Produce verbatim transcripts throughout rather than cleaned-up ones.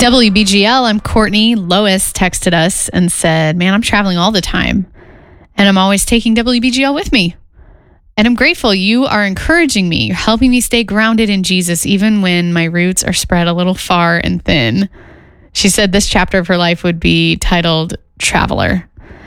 W B G L, I'm Courtney. Lois texted us and said, man, I'm traveling all the time and I'm always taking W B G L with me. And I'm grateful you are encouraging me. You're helping me stay grounded in Jesus, even when my roots are spread a little far and thin. She said this chapter of her life would be titled Traveler.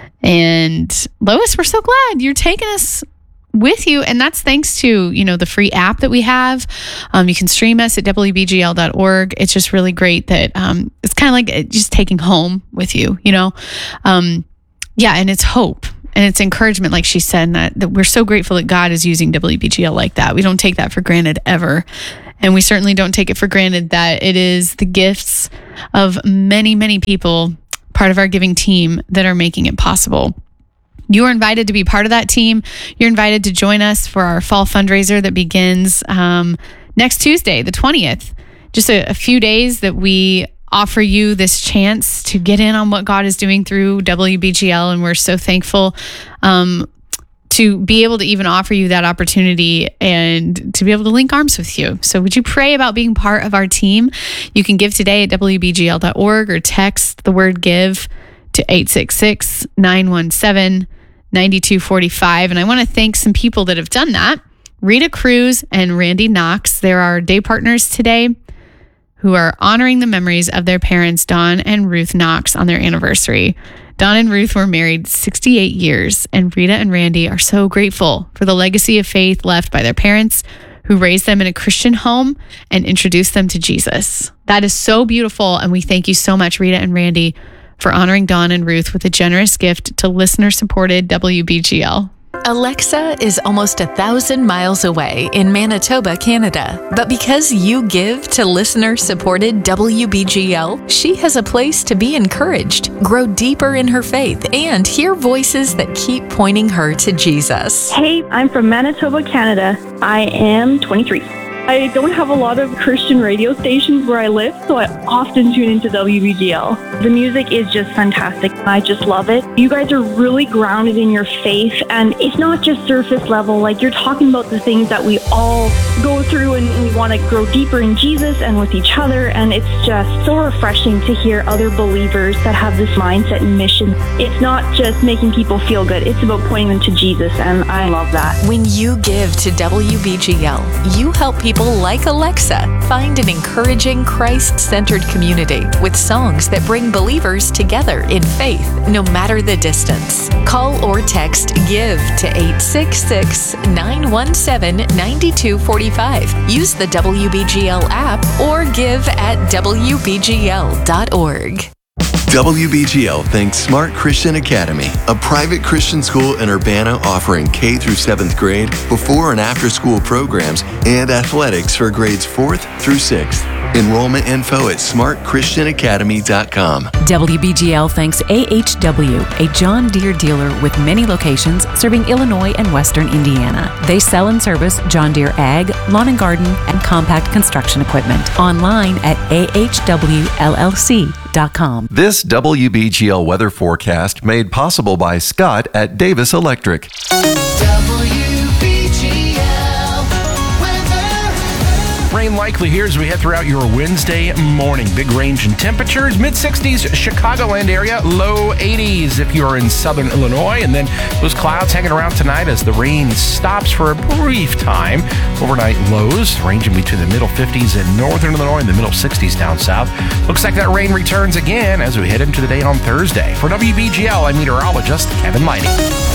And Lois, we're so glad you're taking us with you. And that's thanks to, you know, the free app that we have. Um, you can stream us at W B G L dot org. It's just really great that um, it's kind of like just taking home with you, you know? Um, yeah. And it's hope and it's encouragement, like she said, and that, that we're so grateful that God is using W B G L like that. We don't take that for granted ever. And we certainly don't take it for granted that it is the gifts of many, many people, part of our giving team, that are making it possible. You are invited to be part of that team. You're invited to join us for our fall fundraiser that begins um, next Tuesday, the twentieth. Just a, a few days that we offer you this chance to get in on what God is doing through W B G L. And we're so thankful um, to be able to even offer you that opportunity and to be able to link arms with you. So would you pray about being part of our team? You can give today at W B G L dot org or text the word give to eight six six, nine one seven, nine two four five. And I want to thank some people that have done that. Rita Cruz and Randy Knox. They're our day partners today who are honoring the memories of their parents, Don and Ruth Knox, on their anniversary. Don and Ruth were married sixty-eight years, and Rita and Randy are so grateful for the legacy of faith left by their parents who raised them in a Christian home and introduced them to Jesus. That is so beautiful, and we thank you so much, Rita and Randy, for honoring Don and Ruth with a generous gift to listener-supported W B G L. Alexa is almost a thousand miles away in Manitoba, Canada. But because you give to listener-supported W B G L, she has a place to be encouraged, grow deeper in her faith, and hear voices that keep pointing her to Jesus. Hey, I'm from Manitoba, Canada. I am twenty-three. I don't have a lot of Christian radio stations where I live, so I often tune into W B G L. The music is just fantastic. I just love it. You guys are really grounded in your faith, and it's not just surface level. Like, you're talking about the things that we all go through, and we want to grow deeper in Jesus and with each other, and it's just so refreshing to hear other believers that have this mindset and mission. It's not just making people feel good. It's about pointing them to Jesus, and I love that. When you give to W B G L, you help people like Alexa find an encouraging, Christ-centered community with songs that bring believers together in faith, no matter the distance. Call or text GIVE to eight six six, nine one seven, nine two four five. Use the W B G L app or give at W B G L dot org. W B G L thanks Smart Christian Academy, a private Christian school in Urbana offering K through seventh grade, before and after school programs, and athletics for grades fourth through sixth. Enrollment info at smart christian academy dot com. W B G L thanks A H W, a John Deere dealer with many locations serving Illinois and Western Indiana. They sell and service John Deere ag, lawn and garden, and compact construction equipment. Online at A H W L L C dot com. This W B G L weather forecast made possible by Scott at Davis Electric. Rain likely here as we head throughout your Wednesday morning. Big range in temperatures, mid sixties Chicagoland area, low eighties if you're in southern Illinois. And then those clouds hanging around tonight as the rain stops for a brief time. Overnight lows ranging between the middle fifties in northern Illinois and the middle sixties down south. Looks like that rain returns again as we head into the day on Thursday. For W B G L, I'm meteorologist Kevin Lighty.